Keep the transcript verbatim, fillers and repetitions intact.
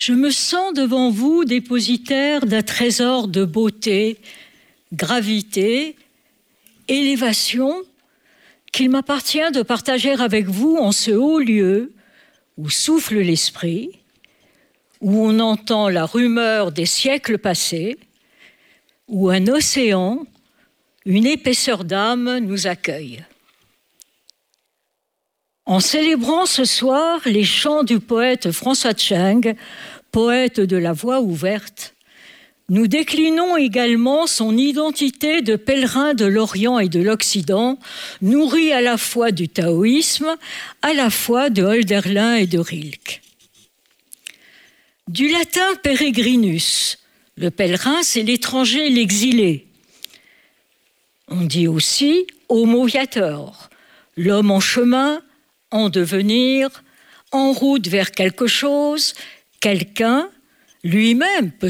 Je me sens devant vous dépositaire d'un trésor de beauté, gravité, élévation, qu'il m'appartient de partager avec vous en ce haut lieu où souffle l'esprit, où on entend la rumeur des siècles passés, où un océan, une épaisseur d'âme nous accueille. En célébrant ce soir les chants du poète François Cheng, poète de la voix ouverte, nous déclinons également son identité de pèlerin de l'Orient et de l'Occident, nourri à la fois du taoïsme, à la fois de Hölderlin et de Rilke. Du latin peregrinus, le pèlerin, c'est l'étranger, l'exilé. On dit aussi homo viator, l'homme en chemin, en devenir, en route vers quelque chose, quelqu'un, lui-même peut